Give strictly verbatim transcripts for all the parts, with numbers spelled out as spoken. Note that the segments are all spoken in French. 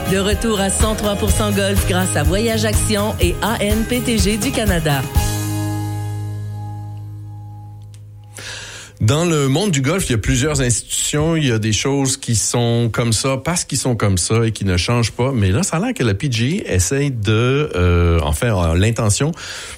De retour à cent trois pour cent Golf grâce à Voyage Action et A N P T G du Canada. Dans le monde du golf, il y a plusieurs institutions, il y a des choses qui sont comme ça parce qu'ils sont comme ça et qui ne changent pas. Mais là, ça a l'air que la P G A essaye de, euh, enfin, a l'intention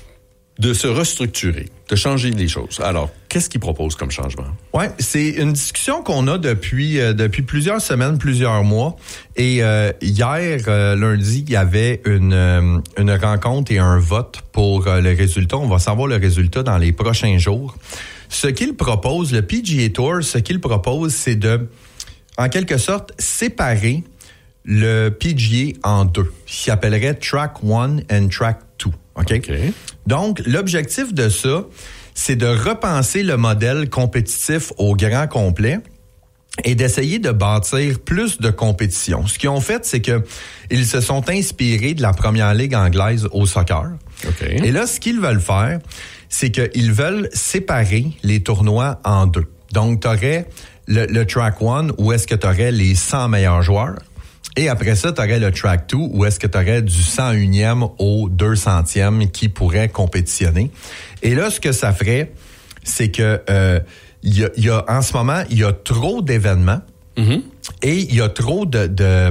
de se restructurer, de changer les choses. Alors, qu'est-ce qu'ils proposent comme changement? Ouais, c'est une discussion qu'on a depuis euh, depuis plusieurs semaines, plusieurs mois. Et euh, hier, euh, lundi, il y avait une euh, une rencontre et un vote pour euh, le résultat. On va savoir le résultat dans les prochains jours. Ce qu'il propose, le P G A Tour, ce qu'il propose, c'est de, en quelque sorte, séparer le P G A en deux. Il appellerait Track one and Track two. OK? Okay. Donc, l'objectif de ça, c'est de repenser le modèle compétitif au grand complet et d'essayer de bâtir plus de compétition. Ce qu'ils ont fait, c'est que ils se sont inspirés de la première ligue anglaise au soccer. Okay. Et là, ce qu'ils veulent faire, c'est qu'ils veulent séparer les tournois en deux. Donc, tu aurais le, le Track one où est-ce que tu aurais les cent meilleurs joueurs. Et après ça, tu aurais le Track two où est-ce que tu aurais du cent unième au deux centième qui pourraient compétitionner. Et là, ce que ça ferait, c'est que euh, y a, y a, en ce moment, il y a trop d'événements mm-hmm. et il y a trop de... de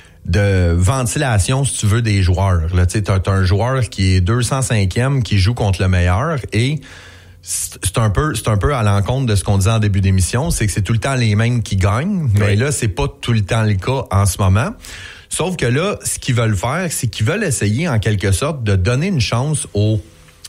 de ventilation, si tu veux, des joueurs. Là, tu sais, t'as, t'as un joueur qui est deux cent cinquième qui joue contre le meilleur et c'est un peu, c'est un peu à l'encontre de ce qu'on disait en début d'émission, c'est que c'est tout le temps les mêmes qui gagnent, mais oui. Là, c'est pas tout le temps le cas en ce moment. Sauf que là, ce qu'ils veulent faire, c'est qu'ils veulent essayer, en quelque sorte, de donner une chance aux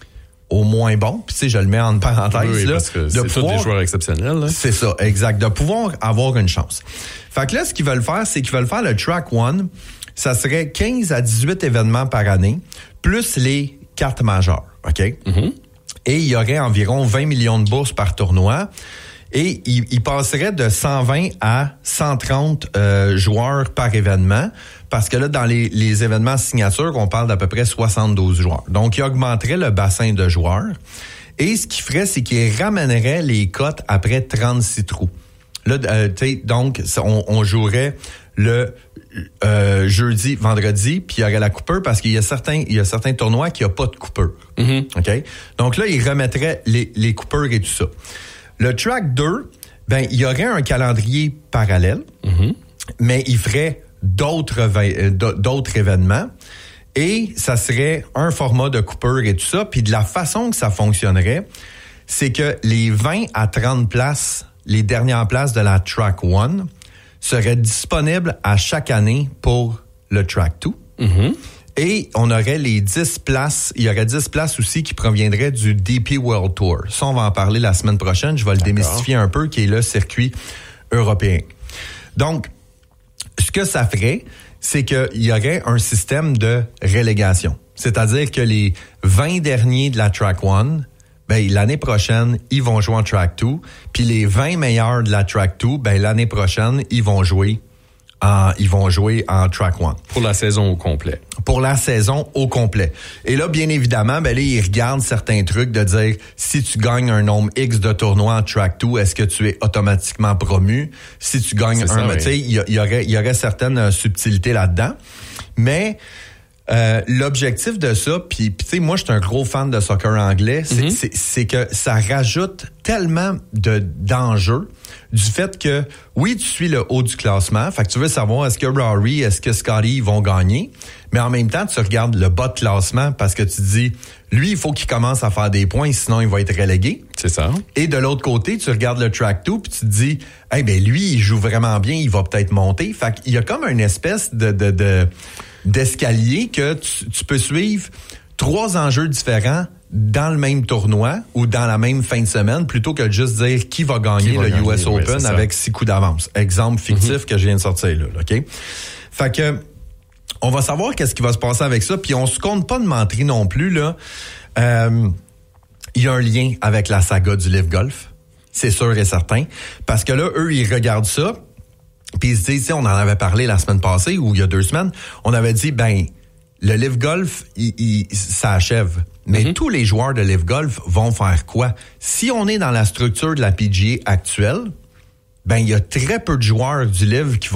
au moins bon, puis tu sais, je le mets en parenthèse, oui, là, parce que de c'est pouvoir, tous des joueurs exceptionnels. Là. C'est ça, exact, de pouvoir avoir une chance. Fait que là, ce qu'ils veulent faire, c'est qu'ils veulent faire le Track one, ça serait quinze à dix-huit événements par année, plus les cartes majeures, OK? Mm-hmm. Et il y aurait environ vingt millions de bourses par tournoi, et il, il passerait de cent vingt à cent trente euh, joueurs par événement, parce que là, dans les, les événements signature, on parle d'à peu près soixante-douze joueurs. Donc, il augmenterait le bassin de joueurs. Et ce qu'il ferait, c'est qu'il ramènerait les cotes après trente-six trous. Là, euh, tu sais, donc, on, on jouerait le euh, jeudi, vendredi, puis il y aurait la coupeur parce qu'il y a certains, il y a certains tournois qui n'ont pas de coupeur. Mm-hmm. OK? Donc là, il remettrait les, les coupeurs et tout ça. Le Track deux, ben, il y aurait un calendrier parallèle, mm-hmm. mais il ferait d'autres d'autres événements et ça serait un format de coupeur et tout ça. Puis de la façon que ça fonctionnerait, c'est que les vingt à trente places, les dernières places de la Track one seraient disponibles à chaque année pour le Track two. Mm-hmm. Et on aurait les dix places, il y aurait dix places aussi qui proviendraient du D P World Tour. Ça, on va en parler la semaine prochaine. Je vais D'accord. le démystifier un peu, qui est le circuit européen. Donc, ce que ça ferait, c'est qu'il y aurait un système de relégation. C'est-à-dire que les vingt derniers de la Track one, ben, l'année prochaine, ils vont jouer en Track two. Puis les vingt meilleurs de la Track two, ben, l'année prochaine, ils vont jouer en, ils vont jouer en Track one. Pour la saison au complet. Pour la saison au complet. Et là, bien évidemment, ben là, ils regardent certains trucs de dire, si tu gagnes un nombre X de tournois en Track two, est-ce que tu es automatiquement promu? Si tu gagnes C'est un, ça, tu sais, il y, y aurait, il y aurait certaines subtilités là-dedans. Mais, euh, l'objectif de ça, puis tu sais, moi, je suis un gros fan de soccer anglais, c'est, mm-hmm. c'est, c'est que ça rajoute tellement de, d'enjeux du fait que, oui, tu suis le haut du classement, fait que tu veux savoir est-ce que Rory, est-ce que Scotty vont gagner, mais en même temps, tu regardes le bas de classement parce que tu te dis, lui, il faut qu'il commence à faire des points, sinon il va être relégué. C'est ça. Et de l'autre côté, tu regardes le Track two, puis tu te dis, eh hey, ben lui, il joue vraiment bien, il va peut-être monter. Fait qu'il y a comme une espèce de, de, de d'escalier que tu, tu peux suivre trois enjeux différents dans le même tournoi ou dans la même fin de semaine, plutôt que de juste dire qui va gagner qui va le gagner, U S Open oui, avec six coups d'avance. Exemple fictif mm-hmm. que je viens de sortir là, OK? Fait que on va savoir qu'est-ce qui va se passer avec ça, puis on se compte pas de mentir non plus, là. Euh, il y a un lien avec la saga du Live Golf, c'est sûr et certain, parce que là, eux, ils regardent ça, puis ils se disent, on en avait parlé la semaine passée, ou il y a deux semaines, on avait dit, ben, le Live Golf, il, il, ça achève. Mais mm-hmm. tous les joueurs de Live Golf vont faire quoi? Si on est dans la structure de la P G A actuelle, ben, il y a très peu de joueurs du Live qui